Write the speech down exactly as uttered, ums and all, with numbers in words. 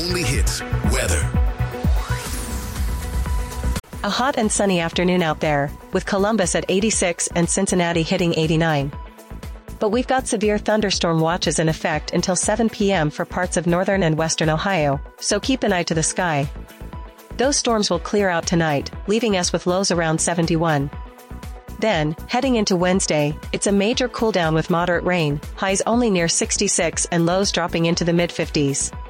only hits weather. A hot and sunny afternoon out there, with Columbus at eighty-six and Cincinnati hitting eighty-nine. But we've got severe thunderstorm watches in effect until seven p m for parts of northern and western Ohio, so keep an eye to the sky. Those storms will clear out tonight, leaving us with lows around seventy-one. Then, heading into Wednesday, it's a major cooldown with moderate rain, highs only near sixty-six and lows dropping into the mid fifties.